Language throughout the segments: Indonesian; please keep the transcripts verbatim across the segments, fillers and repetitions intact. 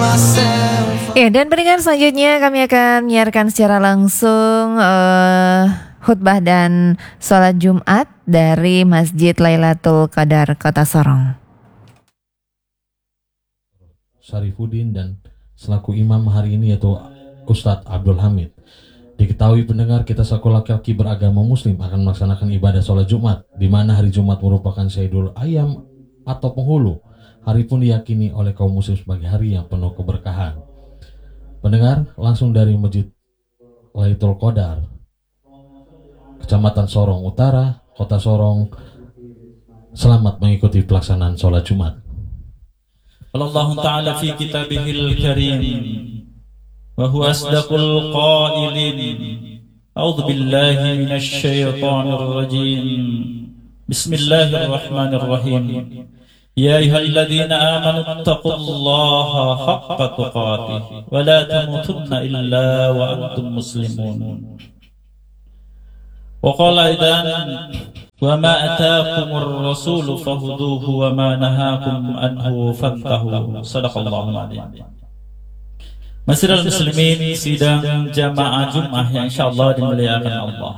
Ya, dan pendengar selanjutnya kami akan menyiarkan secara langsung uh, khutbah dan sholat Jumat dari Masjid Lailatul Qadar Kota Sorong. Syarifuddin dan selaku imam hari ini yaitu Ustadz Abdul Hamid. Diketahui pendengar, kita selaku laki-laki beragama muslim akan melaksanakan ibadah sholat Jumat, di mana hari Jumat merupakan Sayyidul Ayam atau penghulu. Hari pun diyakini oleh kaum muslim sebagai hari yang penuh keberkahan. Pendengar, langsung dari Masjid Lailatul Qadar, Kecamatan Sorong Utara, Kota Sorong, selamat mengikuti pelaksanaan sholat Jumat. Allah Ta'ala fi kitabihil karim wa huwa asdaqul qailin. A'udzu billahi minasy syaithanir rajim. Bismillahirrahmanirrahim. Ya ayyuhalladzina amanu taqullaha haqqa tuqatih wa la tamutunna illa wa antum muslimun. Wa qala idan wa ma ataakumur rasulu fahuduhu wa ma nahakum anhu fantahu. Shadaqallahu adzim. Masyiral muslimin, sidang jamaah Jumat yang insyaallah dimuliakan Allah.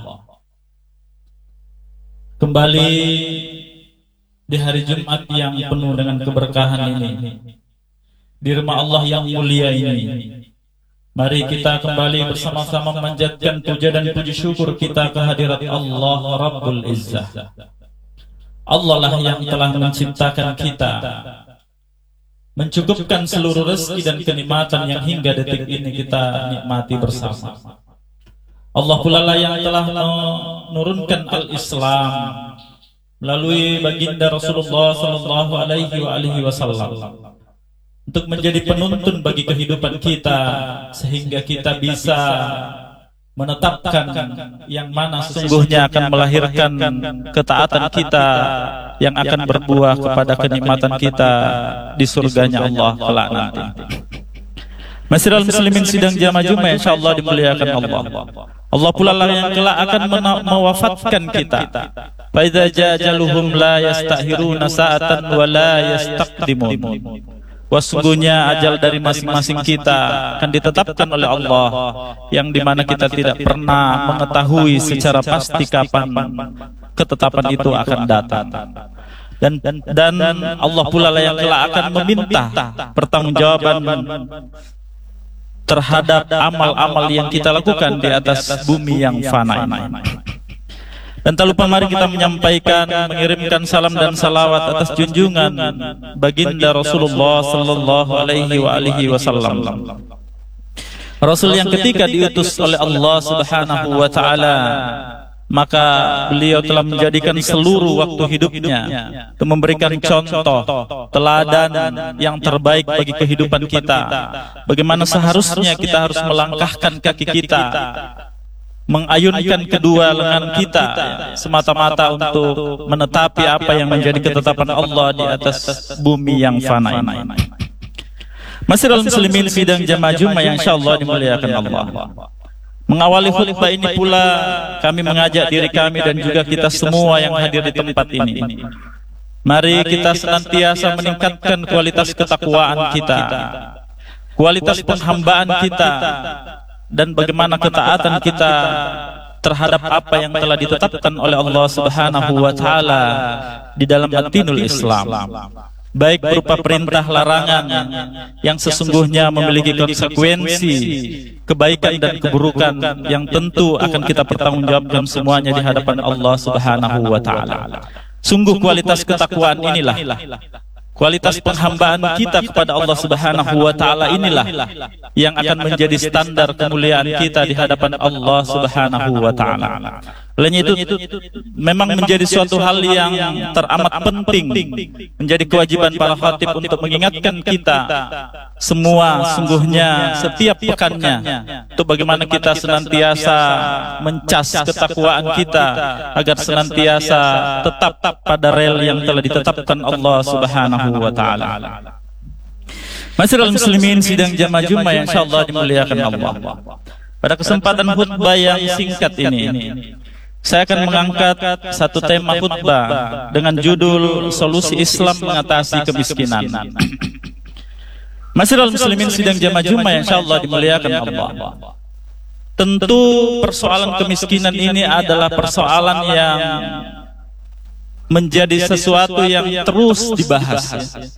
Kembali di hari Jumat yang penuh dengan keberkahan ini, di rumah Allah yang mulia ini, mari kita kembali bersama-sama memanjatkan puja dan puji syukur kita kehadirat Allah Rabbul Izzah. Allah lah yang telah menciptakan kita, mencukupkan seluruh rezeki dan kenikmatan yang hingga detik ini kita nikmati bersama. Allah pula lah yang telah menurunkan al-Islam melalui baginda Rasulullah Sallallahu Alaihi Wasallam untuk menjadi penuntun bagi kehidupan kita, sehingga kita bisa menetapkan yang mana sesungguhnya akan melahirkan ketaatan kita yang akan berbuah kepada kenikmatan kita di surganya Allah kelak nanti. Masyiral muslimin, sidang jamaah Jumat insyaallah dimuliakan Allah. Allah pula lah yang kelak akan mewafatkan kita. Fa idza jajaluhum la yastahiruna sa'atan wa la yastaqdimun. Wasungguhnya ajal dari masing-masing kita akan ditetapkan oleh Allah, yang dimana kita tidak pernah mengetahui secara pasti kapan ketetapan itu akan datang. Dan dan Allah pula lah yang kelak akan meminta pertanggungjawaban terhadap amal-amal yang kita lakukan di atas bumi yang fana ini. Dan tak lupa mari kita menyampaikan, mengirimkan salam dan salawat atas junjungan baginda Rasulullah Sallallahu Alaihi Wasallam, Rasul yang ketika diutus oleh Allah Subhanahu Wa Taala, maka beliau telah menjadikan seluruh waktu hidupnya untuk memberikan contoh teladan yang terbaik bagi kehidupan kita, bagaimana seharusnya kita harus melangkahkan kaki kita, mengayunkan kedua lengan kita semata-mata untuk menetapi apa yang menjadi ketetapan Allah di atas bumi yang fana ini. Masyiral muslimin, sidang jamaah Jumat yang insyaallah dimuliakan Allah. Mengawali khutbah ini pula kami mengajak diri kami dan juga kita semua yang hadir di tempat ini, mari kita senantiasa meningkatkan kualitas ketakwaan kita, kualitas penghambaan kita, dan bagaimana ketaatan kita terhadap apa yang telah ditetapkan oleh Allah Subhanahu Wa Taala di dalam ad-dinul Islam, baik berupa perintah larangan yang sesungguhnya memiliki konsekuensi kebaikan dan keburukan yang tentu akan kita pertanggungjawabkan semuanya di hadapan Allah Subhanahu Wa Taala. Sungguh kualitas ketakwaan inilah, kualitas penghambaan kita kepada Allah Subhanahu Wa Taala inilah yang akan menjadi standar kemuliaan kita di hadapan Allah Subhanahu Wa Taala. Oleh itu, memang menjadi suatu hal yang teramat penting, menjadi kewajiban para khatib untuk mengingatkan kita semua sungguhnya setiap pekannya, untuk bagaimana kita senantiasa mencas ketakwaan kita agar senantiasa tetap pada rel yang telah ditetapkan Allah Subhanahu Wa Taala. Masyiral muslimin, sidang jamaah Jumat yang insyaallah dimuliakan Allah. Pada kesempatan khutbah yang singkat ini, saya akan mengangkat satu tema khutbah dengan judul Solusi Islam Mengatasi Kemiskinan. Masyiral muslimin sidang jamaah Jumat yang insyaallah dimuliakan Allah. Tentu persoalan kemiskinan ini adalah persoalan yang menjadi sesuatu yang terus dibahas.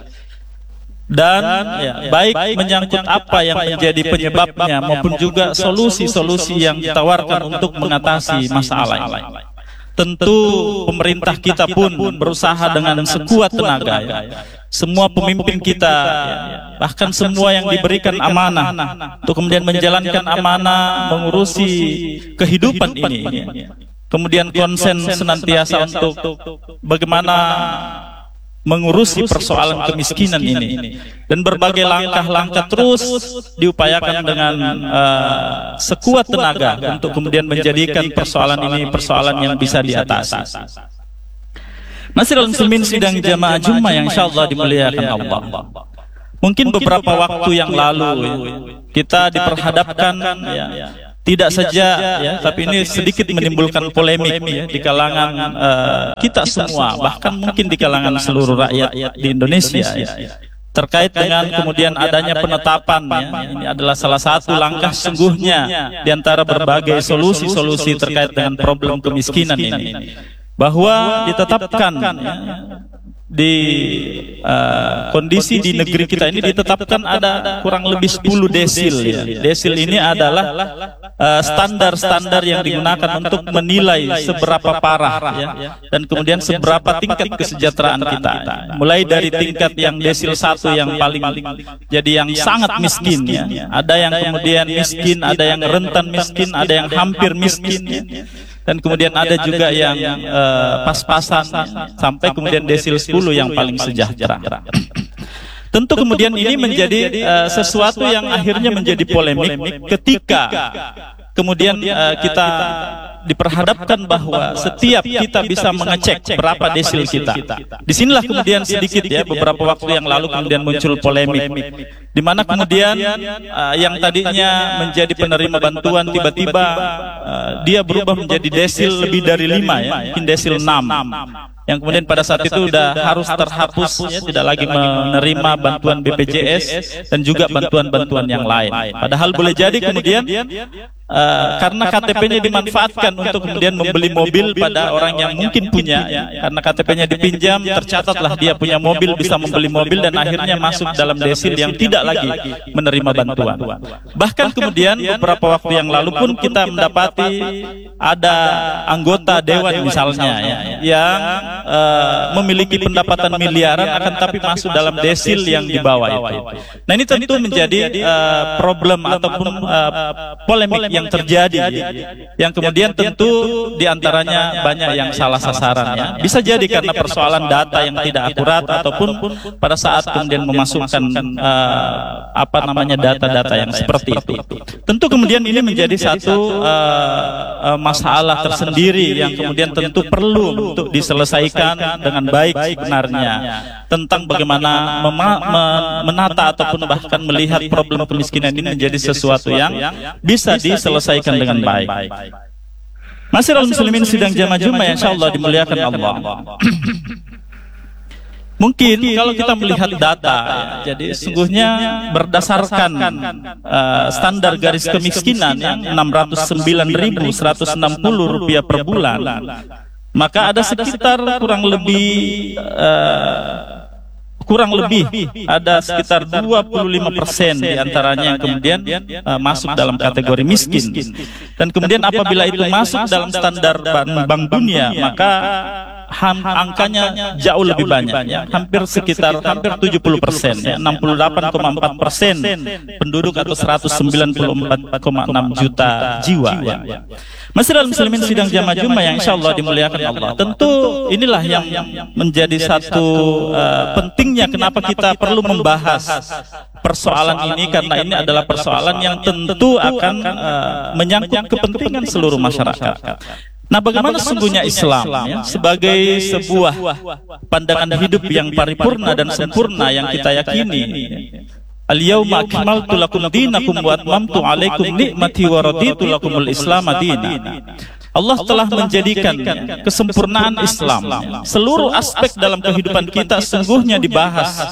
Dan ya, baik menyangkut apa yang menjadi penyebabnya maupun juga solusi-solusi yang ditawarkan untuk mengatasi masalah ini. Tentu pemerintah kita pun berusaha dengan sekuat tenaga ya. Semua pemimpin kita ya, bahkan semua yang diberikan amanah untuk kemudian menjalankan amanah mengurusi kehidupan ini ya. Kemudian konsen senantiasa untuk bagaimana mengurusi persoalan kemiskinan ini, dan berbagai langkah-langkah terus diupayakan dengan uh, sekuat tenaga untuk kemudian menjadikan persoalan ini persoalan yang bisa diatasi. Masyiral muslimin sidang jamaah Jumat yang insyaallah dimuliakan Allah. Mungkin beberapa waktu yang lalu kita diperhadapkan ya, tidak saja ya, tapi ini sedikit menimbulkan polemik ya, di kalangan uh, kita semua, bahkan mungkin di kalangan seluruh rakyat di Indonesia ya, terkait dengan kemudian adanya penetapan ya, ini adalah salah satu langkah sungguhnya di antara berbagai solusi-solusi terkait dengan problem kemiskinan ini, bahwa ditetapkan ya, di uh, kondisi di negeri kita ini ditetapkan ada kurang lebih sepuluh desil ya. Desil ini adalah standar-standar uh, yang digunakan untuk menilai seberapa parah ya, dan kemudian seberapa tingkat kesejahteraan kita. Mulai dari tingkat yang desil satu yang paling jadi yang sangat miskin ya. Ada yang kemudian miskin, ada yang rentan miskin, ada yang hampir miskin ya. Dan kemudian ada juga yang uh, pas-pasan sampai kemudian desil sepuluh yang paling sejahtera. Tentu kemudian ini menjadi uh, sesuatu yang akhirnya menjadi polemik ketika kemudian uh, kita diperhadapkan bahwa setiap kita bisa mengecek berapa desil kita. Disinilah kemudian sedikit ya beberapa waktu yang lalu kemudian muncul polemik, di mana kemudian uh, yang tadinya menjadi penerima bantuan tiba-tiba uh, dia berubah menjadi desil lebih dari lima ya, mungkin desil enam. Yang kemudian pada saat itu sudah harus terhapus ya, tidak lagi menerima bantuan B P J S dan juga bantuan-bantuan yang lain. Padahal boleh jadi kemudian Uh, karena K T P-nya dimanfaatkan untuk kemudian membeli mobil pada orang yang mungkin punya ya. Karena K T P-nya dipinjam, tercatatlah dia punya mobil, bisa membeli mobil, dan akhirnya masuk dalam desil yang tidak lagi menerima bantuan. Bahkan kemudian beberapa waktu yang lalu pun kita mendapati ada anggota dewan misalnya ya, yang uh, memiliki pendapatan miliaran akan tapi masuk dalam desil yang di bawah itu. Nah ini tentu menjadi uh, problem ataupun uh, polemik yang terjadi, yang kemudian tentu diantaranya banyak yang salah sasarannya. Bisa jadi karena persoalan data yang tidak akurat ataupun pada saat kemudian memasukkan uh, apa namanya data-data yang seperti itu. Tentu kemudian ini menjadi satu uh, uh, masalah tersendiri yang kemudian tentu perlu untuk diselesaikan dengan baik sebenarnya, tentang bagaimana menata ataupun bahkan melihat problem kemiskinan ini menjadi sesuatu yang bisa diselesaikan selesaikan dengan baik. Masyiral muslimin sidang jamaah Jumat yang insyaallah dimuliakan Allah. Mungkin kalau kita melihat data ya, jadi sesungguhnya berdasarkan uh, standar garis kemiskinan yang enam ratus sembilan ribu seratus enam puluh rupiah per bulan, maka ada sekitar kurang lebih uh, kurang lebih ada sekitar dua puluh lima persen diantaranya yang kemudian uh, masuk dalam kategori miskin. Dan kemudian apabila itu masuk dalam standar Bank Dunia, maka ham, angkanya jauh lebih banyak ya, hampir sekitar hampir tujuh puluh persen ya, enam puluh delapan koma empat persen penduduk atau seratus sembilan puluh empat koma enam juta jiwa ya. Masyiral muslimin sidang jamaah Jumat yang insyaallah dimuliakan Allah. Tentu inilah yang menjadi satu uh, pentingnya kenapa kita perlu membahas persoalan ini, karena ini adalah persoalan yang tentu akan uh, menyangkut kepentingan seluruh masyarakat. Nah, bagaimana sesungguhnya Islam ya, sebagai sebuah pandangan hidup yang paripurna dan sempurna yang kita yakini. Al-yawma akmaltu lakum dinakum wa atmamtu alaikum ni'mati wa raditu lakumul Islam dinan. Allah telah menjadikan kesempurnaan Islam, seluruh aspek dalam kehidupan kita sungguhnya dibahas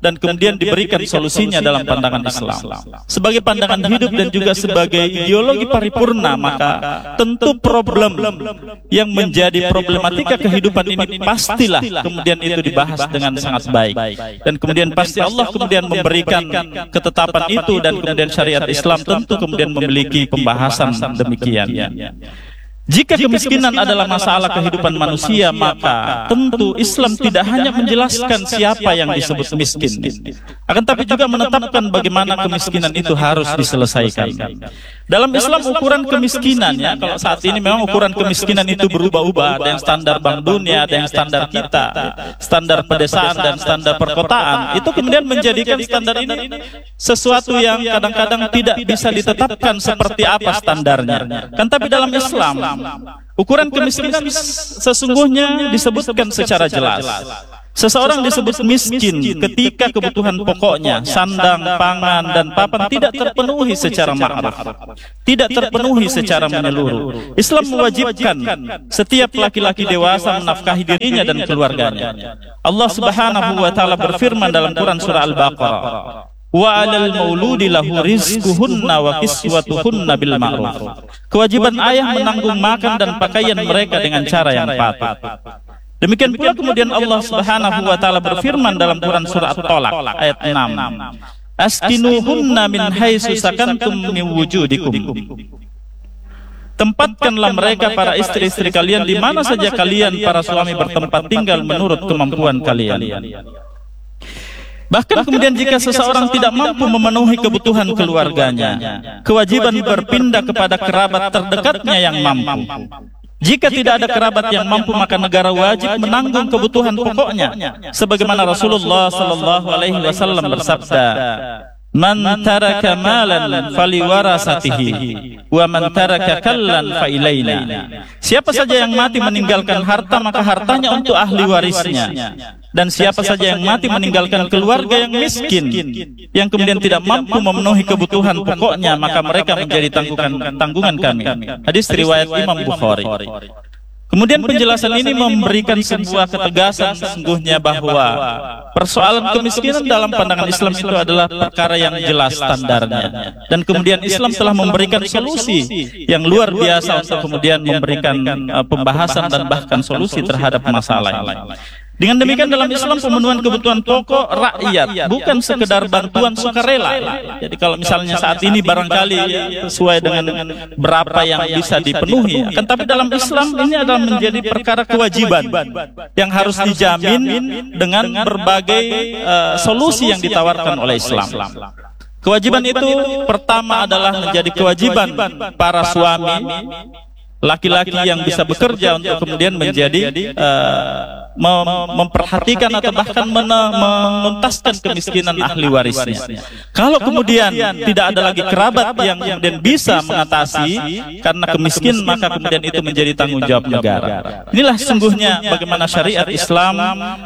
dan kemudian diberikan solusinya dalam pandangan Islam. Sebagai pandangan hidup dan juga sebagai ideologi paripurna, maka tentu problem yang menjadi problematika kehidupan ini pastilah kemudian itu dibahas dengan sangat baik. Dan kemudian pasti Allah kemudian memberikan ketetapan itu, dan kemudian syariat Islam tentu kemudian memiliki pembahasan demikian. Jika kemiskinan adalah masalah kehidupan manusia, maka tentu Islam tidak hanya menjelaskan siapa yang disebut miskin, akan tapi juga menetapkan bagaimana kemiskinan itu harus diselesaikan. Dalam Islam ukuran kemiskinannya, kalau saat ini memang ukuran kemiskinan itu berubah-ubah, ada yang standar Bank Dunia, ada yang standar kita, standar pedesaan dan standar perkotaan. Itu kemudian menjadikan standar ini sesuatu yang kadang-kadang tidak bisa ditetapkan seperti apa standarnya. Kan tapi dalam Islam ukuran kemiskinan sesungguhnya disebutkan secara jelas. Seseorang disebut miskin ketika kebutuhan pokoknya, sandang, pangan, dan papan tidak terpenuhi secara ma'ruf, tidak terpenuhi secara menyeluruh. Islam mewajibkan setiap laki-laki dewasa menafkahi dirinya dan keluarganya. Allah Subhanahu wa taala berfirman dalam Quran surah Al-Baqarah, wa 'alal mauludi lahu rizquhunna wa kiswatuhunna bil ma'ruf. Kewajiban ayah menanggung makan dan pakaian mereka dengan cara yang patut. Demikian pula kemudian Allah Subhanahu wa taala berfirman dalam Quran surah At-Tolak ayat enam, askinuhunna min haitsu sakantum min wujudikum. Tempatkanlah mereka para istri-istri kalian di mana saja kalian para suami bertempat tinggal menurut kemampuan kalian. Bahkan kemudian jika seseorang tidak mampu memenuhi kebutuhan keluarganya, kewajiban berpindah kepada kerabat terdekatnya yang mampu. Jika tidak ada kerabat yang mampu, maka negara wajib menanggung kebutuhan pokoknya, sebagaimana Rasulullah sallallahu alaihi wasallam bersabda, man taraka malan faliwarasatihi wa man taraka kallan fa ilaina. Siapa saja yang mati meninggalkan harta, maka hartanya untuk ahli warisnya. Dan siapa saja yang mati meninggalkan keluarga yang miskin, yang kemudian tidak mampu memenuhi kebutuhan pokoknya, maka mereka menjadi tanggungan, tanggungan kami. Hadis riwayat Imam Bukhari. Kemudian penjelasan ini memberikan sebuah ketegasan sesungguhnya bahwa persoalan kemiskinan dalam pandangan Islam itu adalah perkara yang jelas standarnya. Dan kemudian Islam telah memberikan solusi yang luar biasa untuk kemudian memberikan uh, pembahasan dan bahkan solusi terhadap masalah ini. Dengan demikian dalam Islam pemenuhan kebutuhan pokok rakyat bukan sekedar bantuan sukarela. Jadi kalau misalnya saat ini barangkali sesuai dengan berapa yang bisa dipenuhi, akan tapi dalam Islam ini adalah menjadi perkara kewajiban yang harus dijamin dengan berbagai uh, solusi yang ditawarkan oleh Islam. Kewajiban itu pertama adalah menjadi kewajiban para suami laki-laki yang bisa bekerja untuk kemudian menjadi uh, mem memperhatikan atau bahkan menuntaskan kemiskinan ahli warisnya. Kalau kemudian tidak ada lagi kerabat yang kemudian bisa mengatasi karena kemiskin, maka kemudian itu menjadi tanggung jawab negara. Inilah sungguhnya bagaimana syariat Islam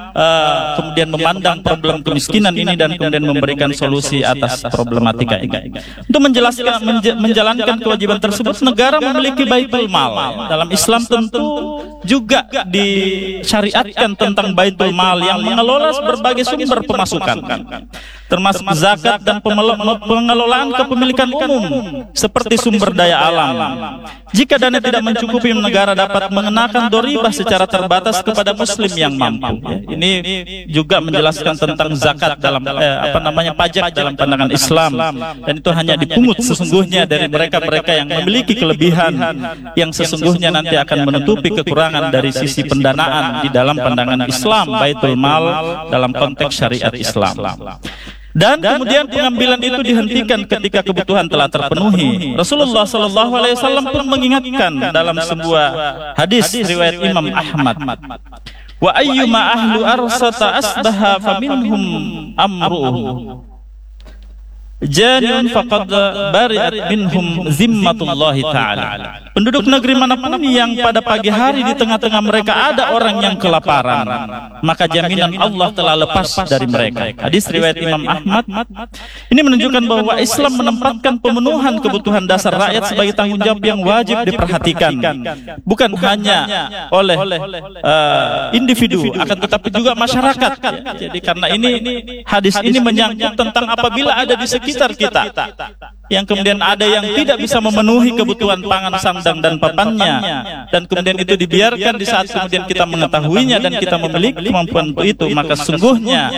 uh, kemudian memandang problem kemiskinan ini dan kemudian memberikan solusi atas problematika ini. Untuk menjelaskan menj menjalankan kewajiban tersebut, negara memiliki baitul mal. Dalam Islam tentu juga disyariatkan tentang baitul mal yang mengelola berbagai sumber pemasukan, termasuk zakat dan pengelolaan kepemilikan umum seperti sumber daya alam. Jika dana tidak mencukupi, negara dapat mengenakan doribah secara terbatas kepada muslim yang mampu. Ini juga menjelaskan tentang zakat dalam eh, apa namanya pajak dalam pandangan Islam, dan itu hanya dipungut sesungguhnya dari mereka-mereka yang memiliki kelebihan yang sesungguhnya nanti akan menutupi kekurangan dari sisi pendanaan di dalam pandangan Islam, baitul mal dalam konteks syariat Islam. Dan kemudian pengambilan itu dihentikan ketika kebutuhan telah terpenuhi. Rasulullah Shallallahu Alaihi Wasallam pun mengingatkan dalam sebuah hadis riwayat Imam Ahmad, wa ayyuma ahlu arsata asbaha faminhum amruhum janun faqad bari'at minhum zimmatullahi ta'ala. Penduduk negeri manapun yang pada pagi hari di tengah-tengah mereka ada orang yang kelaparan, maka jaminan Allah telah lepas dari mereka. Hadis riwayat Imam Ahmad. Ini menunjukkan bahwa Islam menempatkan pemenuhan kebutuhan dasar rakyat sebagai tanggung jawab yang wajib diperhatikan, bukan hanya oleh uh, individu, akan tetapi juga masyarakat. Jadi karena ini hadis ini menyangkut tentang apabila ada di sekitar kita yang kemudian ada yang tidak bisa memenuhi kebutuhan pangan sandang dan papannya, dan kemudian itu dibiarkan di saat kemudian kita mengetahuinya dan kita memiliki kemampuan itu, maka sungguhnya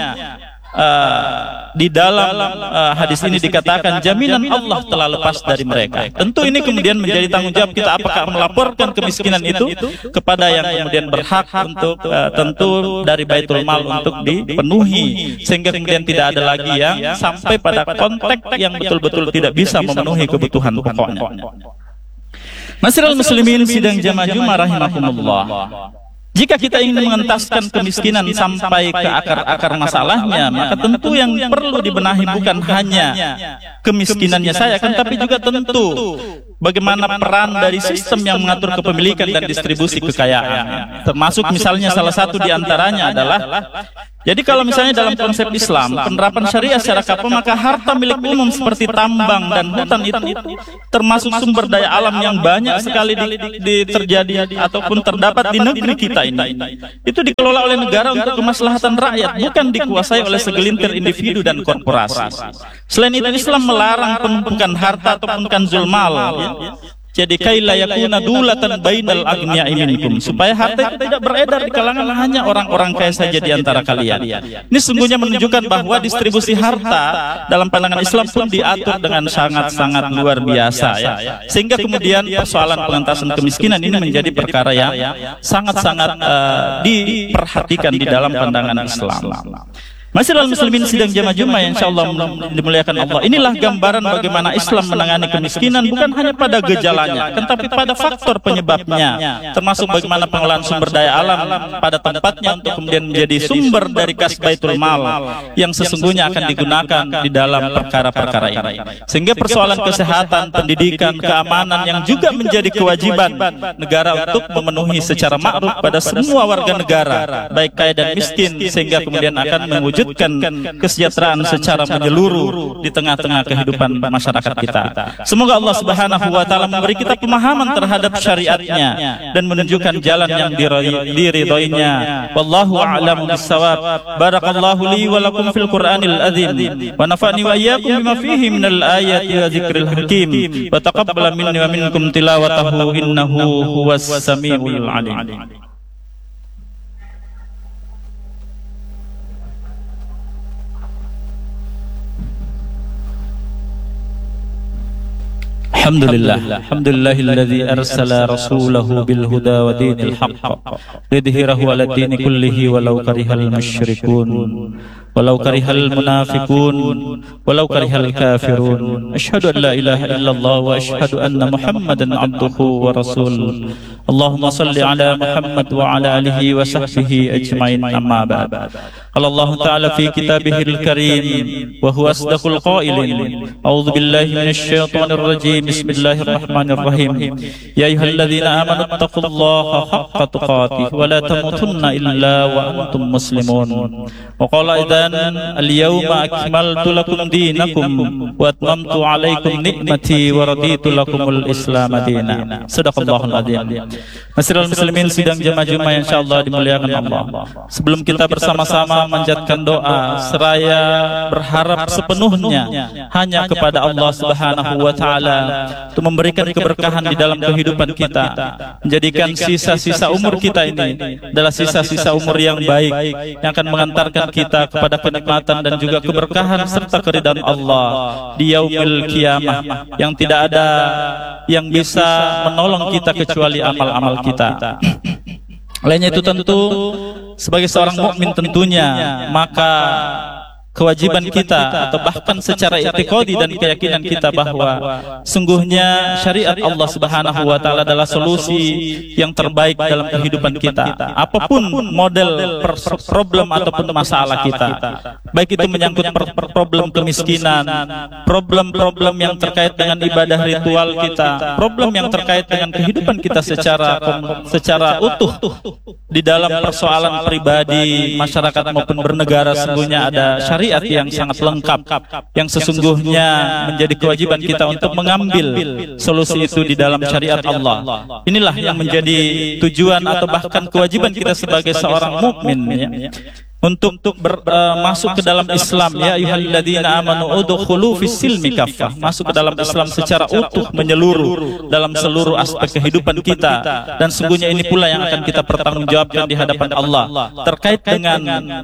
uh, di dalam uh, hadis ini dikatakan jaminan Allah telah lepas dari mereka. Tentu ini kemudian menjadi tanggung jawab kita, apakah melaporkan kemiskinan itu kepada yang kemudian berhak untuk uh, tentu dari Baitul Mal untuk dipenuhi, sehingga kemudian tidak ada lagi yang sampai pada konteks yang betul-betul tidak bisa memenuhi kebutuhan pokoknya. Masyiral muslimin sidang jamaah Jumat rahimakumullah. Jika kita ingin mengentaskan kemiskinan sampai ke akar-akar masalahnya, maka tentu yang perlu dibenahi bukan hanya kemiskinannya saya, kan, tapi juga tentu bagaimana peran dari sistem yang mengatur kepemilikan dan distribusi kekayaan. Termasuk misalnya salah satu diantaranya adalah, jadi kalau misalnya dalam konsep Islam, penerapan syariah secara kapal, maka harta milik umum seperti tambang dan hutan itu termasuk sumber daya alam yang banyak sekali di, di terjadi ataupun terdapat di negeri kita ini. Itu dikelola oleh negara untuk kemaslahatan rakyat, bukan dikuasai oleh segelintir individu dan korporasi. Selain itu Islam melarang penumpukan harta ataupun kanzul mal, ya. Jadi kaila yakuna dulatan bainal agniya'i minkum, supaya harta itu tidak beredar di kalangan hanya orang-orang kaya saja di antara kalian. Ini sungguhnya menunjukkan bahwa distribusi harta dalam pandangan Islam pun diatur dengan sangat-sangat luar biasa, ya. Sehingga kemudian persoalan pengentasan kemiskinan ini menjadi perkara yang sangat-sangat uh, diperhatikan di dalam pandangan Islam. Masyiral muslimin sidang jamaah Jumat yang insyaallah dimuliakan Allah. Inilah gambaran bagaimana Islam menangani kemiskinan, bukan hanya pada gejalanya, tetapi pada faktor penyebabnya, termasuk bagaimana pengelolaan sumber daya alam pada tempatnya untuk kemudian menjadi sumber dari kas Baitul Mal yang sesungguhnya akan digunakan di dalam perkara-perkara ini. Sehingga persoalan kesehatan, pendidikan, keamanan yang juga menjadi kewajiban negara untuk memenuhi secara ma'ruf pada semua warga negara, baik kaya dan miskin, sehingga kemudian akan mewujudkan kesejahteraan secara menyeluruh di tengah-tengah kehidupan masyarakat kita. Semoga Allah Subhanahu wa taala memberi kita pemahaman terhadap syariatnya dan menunjukkan jalan yang diridhoinya. Wallahu a'lamu bissawab. Barakallahu li wa lakum fil Qur'anil azim wa nafa'ni wa iyyakum bima fihi minal ayati wa dzikril hakim wa taqabbal minni wa minkum tilawatahu innahu huwas samiul alim. Alhamdulillah, alhamdulillahilladzi arsala rasulahu bil huda wa dinil haqq lidhhirahu 'ala ad-dini kullihi walau karihal musyrikun walau karihal munafiqun walau karihal kafirun. Asyhadu an la ilaha illallah wa asyhadu anna Muhammadan 'abduhu wa rasuluh. Allahumma salli 'ala Muhammad wa 'ala alihi wa sahbihi ajmain, amma ba'd. Allah Ta'ala fi kitabihil karim wa huwa asdaqul qailin. A'udzu billahi minasy syaithanir rajim. Bismillahirrahmanirrahim. Ya ayyuhalladzina amanu taqullaha haqqa tuqatih wa la tamutunna illa wa antum muslimun. Wa qala idzan al-yawma akmaltu lakum dinakum wa atmamtu 'alaikum ni'mati wa raditu lakumul islam dinan. Shadaqallahul adzim. Masyiral muslimin sidang jamaah Jumat yang insyaallah dimuliakan Allah. Sebelum kita bersama-sama manjatkan doa seraya berharap sepenuhnya hanya kepada Allah Subhanahu wa taala untuk memberikan keberkahan di dalam kehidupan kita, menjadikan sisa-sisa umur kita ini adalah sisa-sisa umur yang baik yang akan mengantarkan kita kepada kenikmatan dan juga keberkahan serta keridhaan Allah di yaumil qiyamah, yang tidak ada yang bisa menolong kita kecuali amal-amal kita. Lainnya itu tentu sebagai seorang mukmin tentunya, maka kewajiban kita atau bahkan secara i'tiqadi dan keyakinan kita bahwa sungguhnya syariat Allah Subhanahu wa taala adalah solusi yang terbaik dalam kehidupan kita. Apapun model problem ataupun masalah kita, baik itu menyangkut problem kemiskinan, problem-problem yang terkait dengan ibadah ritual kita, problem yang terkait dengan kehidupan kita secara secara utuh di dalam persoalan pribadi, masyarakat maupun bernegara, sesungguhnya ada syariat yang sangat lengkap yang sesungguhnya menjadi kewajiban kita untuk mengambil solusi itu di dalam syariat Allah. Inilah yang menjadi tujuan atau bahkan kewajiban kita sebagai seorang mukmin, ya, untuk ber, uh, masuk ke dalam Islam. Ya ayyuhalladzina amanu udkhulu fis silmi kaffah, masuk ke dalam Islam secara utuh, menyeluruh dalam seluruh aspek kehidupan kita. Dan sungguhnya ini pula yang akan kita pertanggungjawabkan di hadapan Allah terkait dengan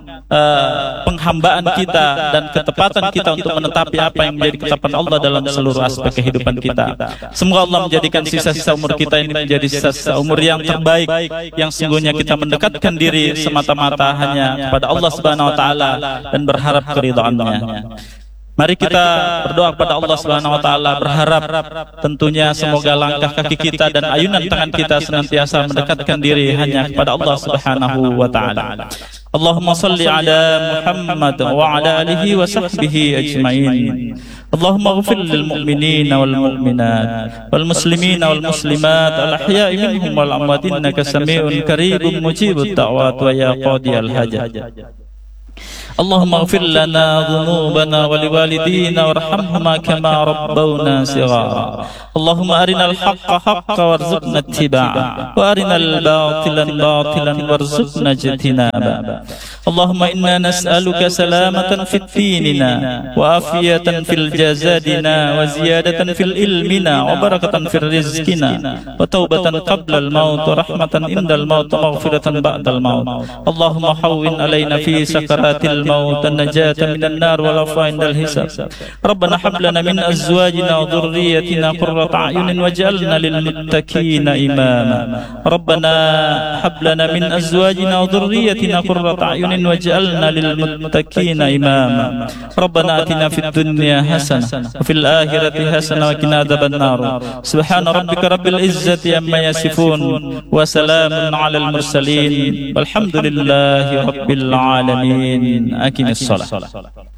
uh, penghambaan kita dan ketepatan kita untuk menetapi apa yang menjadi ketetapan Allah dalam seluruh aspek kehidupan kita. Semoga Allah menjadikan sisa-sisa umur kita ini menjadi sisa-sisa umur yang terbaik, yang sungguhnya kita mendekatkan diri semata-mata hanya kepada Allah Subhanahu wa taala dan berharap keridhaannya. Mari kita berdoa kepada Allah Subhanahu wa taala, berharap tentunya semoga langkah kaki kita dan ayunan tangan kita senantiasa mendekatkan diri hanya kepada Allah Subhanahu wa taala. Allahumma shalli ala Muhammad wa ala alihi wa sahbihi ajmain. Allahumma ighfir lil mu'minina wal mu'minat wal muslimina wal muslimat al ahya'i minhum wal amwat innaka sami'un qaribun mujibud da'wat wa ya qadiyal hajat. Allahumma ighfir lana dhunubana wa liwalidina warhamhuma kama rabbawna shighara. Allahumma arinal haqqa haqqa warzuqna ittiba'a wa arinal batilan batilan warzuqna ijtinaba. Allahumma inna nas'aluka salamatan fid dinina wa afiyatan fil jazadina wa ziyadatan fil ilmina wa barakatan fil rizqina wa taubatan qabla al maut wa rahmatan indal maut wa maghfiratan ba'dal maut. Allahumma hawwin alaina fi sakaratil maut wa najatan minan nar wa lafa indal hisab. Rabbana hab lana min azwajina wa dhurriyyatina qurrata a'yunin waj'alna lil muttaqina imama. Rabbana hab lana min azwajina wa dhurriyyatina qurrata a'yunin waj'alna lil muttaqina imama. Rabbana atina fid dunya hasanah wa fil akhirati hasanah wa qina adzaban nar. Subhana rabbika rabbil izzati amma yasifun wa salamun alal mursalin walhamdulillahi rabbil alamin. Aqimis shalah.